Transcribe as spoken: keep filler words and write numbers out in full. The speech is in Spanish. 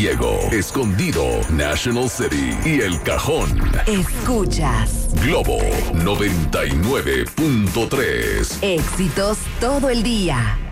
Diego, Escondido, National City y El Cajón. Escuchas Globo noventa y nueve punto tres. Éxitos todo el día.